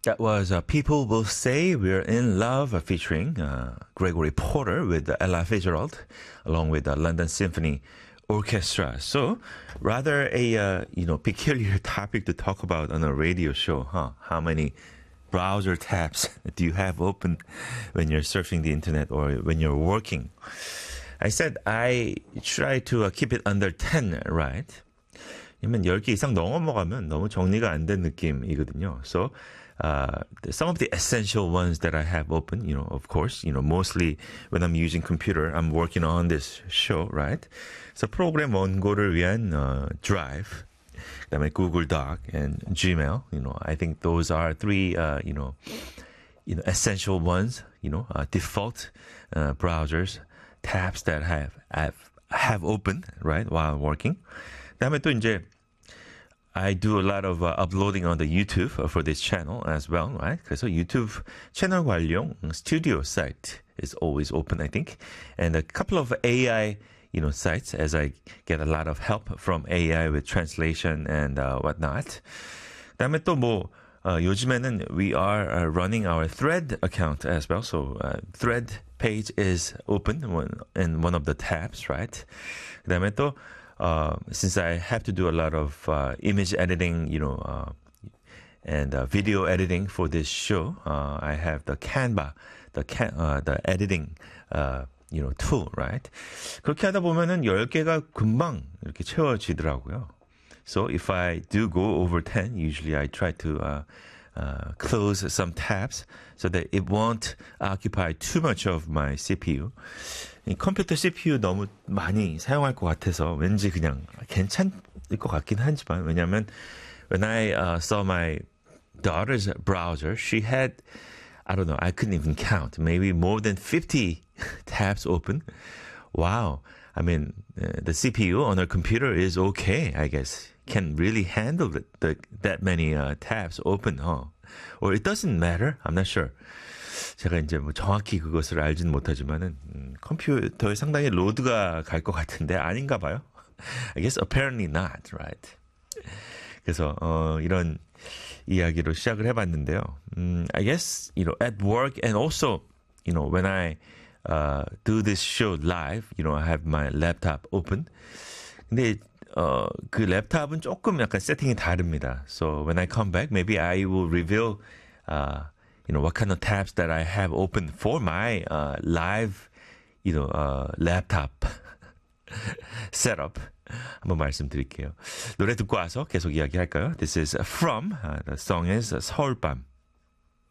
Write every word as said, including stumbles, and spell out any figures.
That was uh, People Will Say We're in Love, uh, featuring uh, Gregory Porter with uh, Ella Fitzgerald, along with the London Symphony Orchestra. So, rather a uh, you know peculiar topic to talk about on a radio show, huh? How many browser tabs do you have open when you're surfing the internet or when you're working? I said I try to uh, keep it under ten, right? 왜냐면 열 개 이상 넘어가면 너무 정리가 안 된 느낌이거든요. So, uh, some of the essential ones that I have open, you know, of course, you know, mostly when I'm using computer, I'm working on this show, right? So, 프로그램 원고를 위한 uh, Drive, 그다음에 Google Doc and Gmail, you know, I think those are three, uh, you know, you know, essential ones, you know, uh, default uh, browsers, tabs that have have have open, right, while working. 그다음에 또 이제 I do a lot of uh, uploading on the YouTube uh, for this channel as well, right? 그래서 YouTube 채널 관련 studio site is always open, I think, and a couple of A I, you know, sites as I get a lot of help from A I with translation and uh, whatnot. 그다음에 또 뭐 uh, 요즘에는 we are uh, running our Thread account as well, so uh, Thread page is open in one of the tabs, right? 그다음에 또 Uh, since I have to do a lot of uh, image editing, you know, uh, and uh, video editing for this show, uh, I have the Canva, the can, uh, the editing, uh, you know, tool, right? 그렇게 하다 보면은 열 개가 금방 이렇게 채워지더라고요. So if I do go over ten, usually I try to uh, uh, close some tabs so that it won't occupy too much of my C P U. 이 컴퓨터 씨피유 너무 많이 사용할 것 같아서 왠지 그냥 괜찮을 것 같긴 하지만 왜냐하면 when I uh, saw my daughter's browser, she had, I don't know, I couldn't even count, maybe more than fifty tabs open. Wow. I mean, uh, the C P U on her computer is okay, I guess. Can really handle the, the, that many uh, tabs open, huh? Or it doesn't matter? I'm not sure. 제가 이제 뭐 정확히 그것을 알지는 못하지만은 음, 컴퓨터에 상당히 로드가 갈 것 같은데 아닌가 봐요. I guess apparently not, right? 그래서 어, 이런 이야기로 시작을 해봤는데요. 음, I guess you know at work and also you know when I uh, do this show live, you know I have my laptop open. 근데 어, 그 랩탑은 조금 약간 세팅이 다릅니다. So when I come back, maybe I will reveal. Uh, You know, what kind of tabs that I have open for my uh, live, you know, uh, laptop setup. 한번 말씀드릴게요. 노래 듣고 와서 계속 이야기할까요? This is from, uh, the song is 서울밤.